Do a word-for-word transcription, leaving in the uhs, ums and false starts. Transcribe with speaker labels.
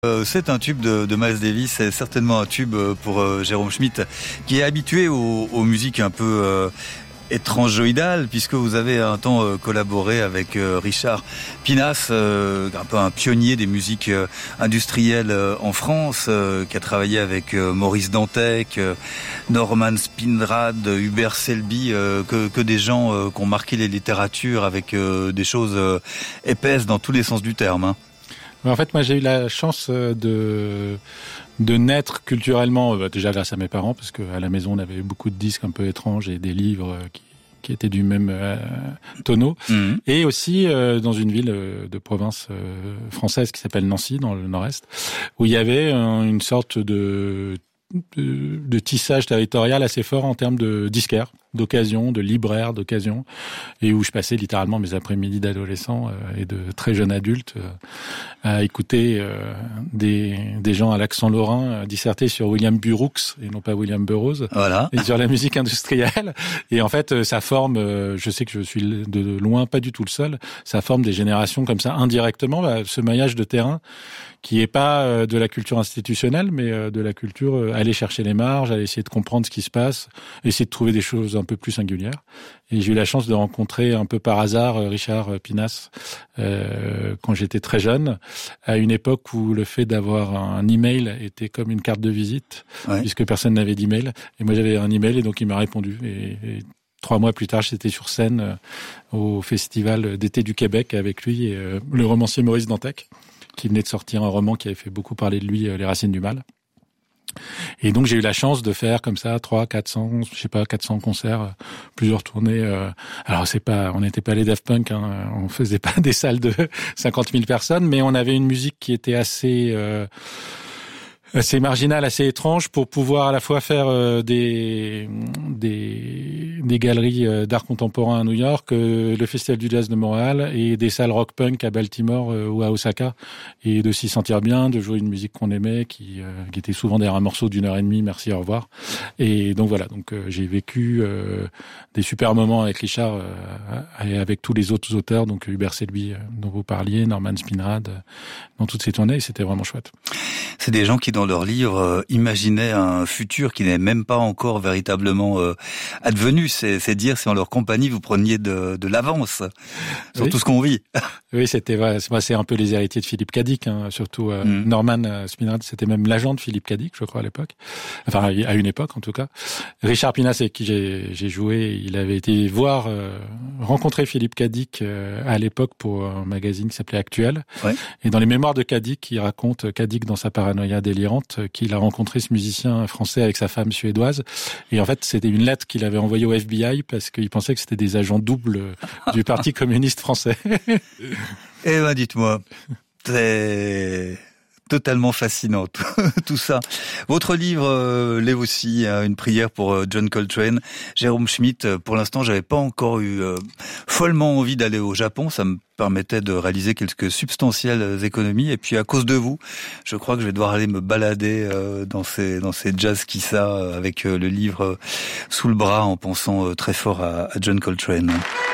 Speaker 1: Euh, c'est un tube de, de Miles Davis, c'est certainement un tube pour euh, Jérôme Schmitt, qui est habitué aux, aux musiques un peu euh, étrangeoïdales, puisque vous avez un temps euh, collaboré avec euh, Richard Pinas, euh, un peu un pionnier des musiques euh, industrielles euh, en France, euh, qui a travaillé avec euh, Maurice Dantec, euh, Norman Spinrad, Hubert Selby, euh, que, que des gens euh, qui ont marqué les littératures avec euh, des choses euh, épaisses dans tous les sens du terme, hein.
Speaker 2: En fait, moi, j'ai eu la chance de de naître culturellement, déjà grâce à mes parents, parce qu'à la maison, on avait beaucoup de disques un peu étranges et des livres qui, qui étaient du même euh, tonneau. Mmh. Et aussi euh, dans une ville de province euh, française qui s'appelle Nancy, dans le nord-est, où il y avait euh, une sorte de, de, de tissage territorial assez fort en termes de disquaires, d'occasion, de libraire d'occasion, et où je passais littéralement mes après-midi d'adolescent euh, et de très jeune adulte euh, à écouter euh, des, des gens à l'accent lorrain euh, disserter sur William Burroughs et non pas William Burroughs, voilà. Et sur la musique industrielle. Et en fait, euh, ça forme, euh, je sais que je suis de loin pas du tout le seul, ça forme des générations comme ça indirectement, bah, ce maillage de terrain qui est pas euh, de la culture institutionnelle, mais euh, de la culture euh, aller chercher les marges, aller essayer de comprendre ce qui se passe, essayer de trouver des choses un peu plus singulières. Et j'ai eu la chance de rencontrer un peu par hasard Richard Pinas euh, quand j'étais très jeune, à une époque où le fait d'avoir un email était comme une carte de visite, ouais. Puisque personne n'avait d'email. Et moi j'avais un email et donc il m'a répondu. Et, et trois mois plus tard, j'étais sur scène euh, au Festival d'été du Québec avec lui et euh, le romancier Maurice Dantec, qui venait de sortir un roman qui avait fait beaucoup parler de lui, Les Racines du Mal. Et donc j'ai eu la chance de faire comme ça trois, quatre cents, je sais pas, quatre cents concerts, plusieurs tournées. Euh, alors c'est pas, on n'était pas les Daft Punk, hein, on faisait pas des salles de cinquante mille personnes, mais on avait une musique qui était assez euh, assez marginale, assez étrange pour pouvoir à la fois faire euh, des des des galeries euh, d'art contemporain à New York, euh, le Festival du Jazz de Montréal et des salles rock punk à Baltimore euh, ou à Osaka, et de s'y sentir bien, de jouer une musique qu'on aimait, qui euh, qui était souvent derrière un morceau d'une heure et demie, merci, au revoir. Et donc voilà, donc euh, j'ai vécu euh, des super moments avec Richard euh, et avec tous les autres auteurs, donc Hubert Selby euh, dont vous parliez, Norman Spinrad, euh, dans toutes ces tournées, et c'était vraiment chouette.
Speaker 1: C'est des gens qui, dans leurs livres, euh, imaginaient un futur qui n'est même pas encore véritablement euh, advenu. C'est, c'est dire si en leur compagnie vous preniez de, de l'avance sur oui. tout ce qu'on vit.
Speaker 2: Oui, c'était vrai. C'est, c'est un peu les héritiers de Philippe Cadic, hein, surtout euh, mm. Norman euh, Spinrad, c'était même l'agent de Philippe Cadic, je crois, à l'époque. Enfin, à une époque, en tout cas. Richard Pinas, avec qui j'ai, j'ai joué, il avait été voir, euh, rencontrer Philippe Cadic euh, à l'époque pour un magazine qui s'appelait Actuel. Ouais. Et dans les mémoires de Cadic, il raconte Cadic dans sa paranoïa délirante qu'il a rencontré ce musicien français avec sa femme suédoise. Et en fait, c'était une lettre qu'il avait envoyée au F B I parce qu'il pensait que c'était des agents doubles du Parti communiste français.
Speaker 1: Eh ben, dites-moi, c'est totalement fascinant tout, tout ça. Votre livre euh, l'est aussi, hein, une prière pour euh, John Coltrane. Jérôme Schmitt, euh, pour l'instant, j'avais pas encore eu euh, follement envie d'aller au Japon. Ça me permettait de réaliser quelques substantielles économies. Et puis à cause de vous, je crois que je vais devoir aller me balader euh, dans ces dans ces jazz kissa euh, avec euh, le livre euh, sous le bras, en pensant euh, très fort à, à John Coltrane.